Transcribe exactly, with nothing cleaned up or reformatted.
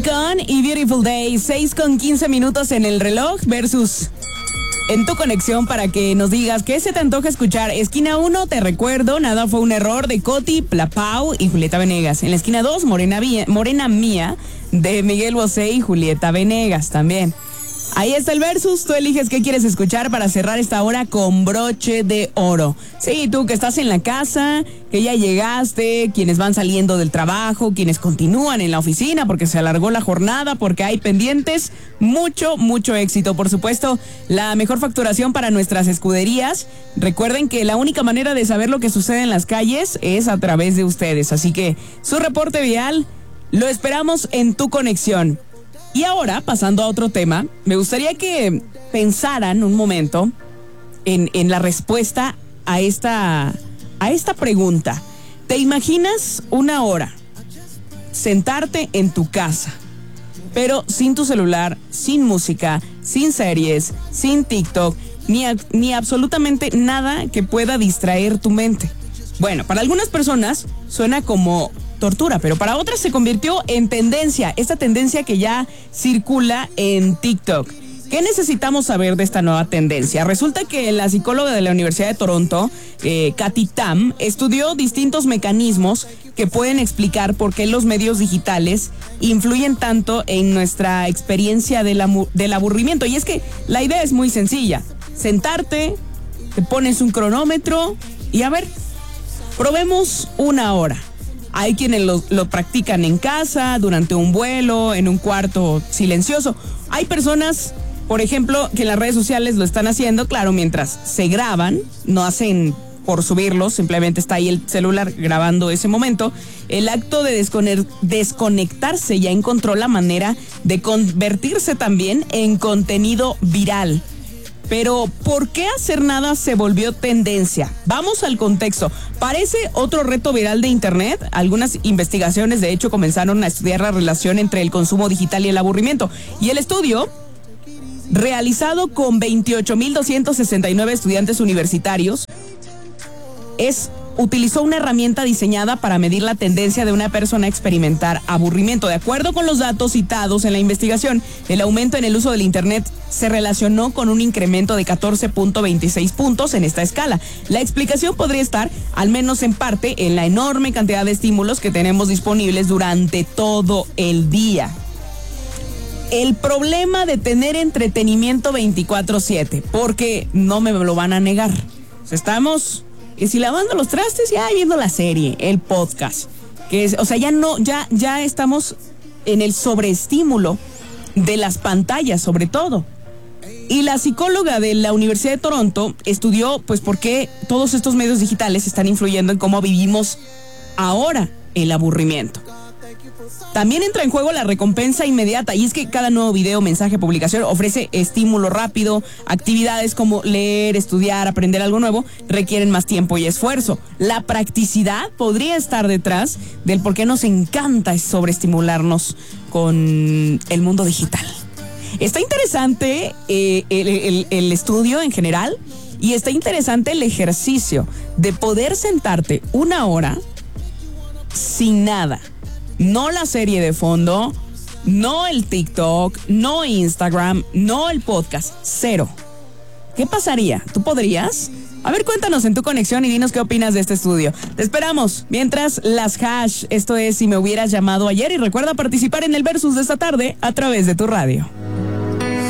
Con y Beautiful Day, seis con quince minutos en el reloj versus en tu conexión para que nos digas qué se te antoja escuchar. Esquina uno, te recuerdo, nada fue un error de Coti, Plapau y Julieta Venegas. En la esquina dos, Morena, Vía, Morena Mía de Miguel Bosé y Julieta Venegas también. Ahí está el versus, tú eliges qué quieres escuchar para cerrar esta hora con broche de oro. Sí, tú que estás en la casa, que ya llegaste, quienes van saliendo del trabajo, quienes continúan en la oficina porque se alargó la jornada, porque hay pendientes, mucho, mucho éxito. Por supuesto, la mejor facturación para nuestras escuderías. Recuerden que la única manera de saber lo que sucede en las calles es a través de ustedes. Así que su reporte vial lo esperamos en tu conexión. Y ahora, pasando a otro tema, me gustaría que pensaran un momento en, en la respuesta a esta, a esta pregunta. ¿Te imaginas una hora sentarte en tu casa, pero sin tu celular, sin música, sin series, sin TikTok, ni, a, ni absolutamente nada que pueda distraer tu mente? Bueno, para algunas personas suena como tortura, pero para otras se convirtió en tendencia, esta tendencia que ya circula en TikTok. ¿Qué necesitamos saber de esta nueva tendencia? Resulta que la psicóloga de la Universidad de Toronto, eh, Cathy Tam, estudió distintos mecanismos que pueden explicar por qué los medios digitales influyen tanto en nuestra experiencia del, amu- del aburrimiento. Y es que la idea es muy sencilla. Sentarte, te pones un cronómetro y a ver, probemos una hora. Hay quienes lo, lo practican en casa, durante un vuelo, en un cuarto silencioso. Hay personas, por ejemplo, que en las redes sociales lo están haciendo, claro, mientras se graban, no hacen por subirlo, simplemente está ahí el celular grabando ese momento. El acto de descone- desconectarse ya encontró la manera de convertirse también en contenido viral. Pero, ¿por qué hacer nada se volvió tendencia? Vamos al contexto. Parece otro reto viral de Internet. Algunas investigaciones, de hecho, comenzaron a estudiar la relación entre el consumo digital y el aburrimiento. Y el estudio, realizado con veintiocho mil doscientos sesenta y nueve estudiantes universitarios, es... utilizó una herramienta diseñada para medir la tendencia de una persona a experimentar aburrimiento. De acuerdo con los datos citados en la investigación, el aumento en el uso del Internet se relacionó con un incremento de catorce punto veintiséis puntos en esta escala. La explicación podría estar, al menos en parte, en la enorme cantidad de estímulos que tenemos disponibles durante todo el día. El problema de tener entretenimiento veinticuatro siete, porque no me lo van a negar. Estamos... que si lavando los trastes, ya viendo la serie, el podcast, que es, o sea, ya no, ya, ya estamos en el sobreestímulo de las pantallas, sobre todo. Y la psicóloga de la Universidad de Toronto estudió, pues, por qué todos estos medios digitales están influyendo en cómo vivimos ahora el aburrimiento. También entra en juego la recompensa inmediata, y es que cada nuevo video, mensaje, publicación ofrece estímulo rápido. Actividades como leer, estudiar, aprender algo nuevo requieren más tiempo y esfuerzo. La practicidad podría estar detrás del por qué nos encanta sobreestimularnos con el mundo digital. Está interesante eh, el, el, el estudio en general, y está interesante el ejercicio de poder sentarte una hora sin nada. No la serie de fondo, no el TikTok, no Instagram, no el podcast, cero. ¿Qué pasaría? ¿Tú podrías? A ver, cuéntanos en tu conexión y dinos qué opinas de este estudio. Te esperamos. Mientras, las hash, esto es Si Me Hubieras Llamado Ayer, y recuerda participar en el versus de esta tarde a través de tu radio.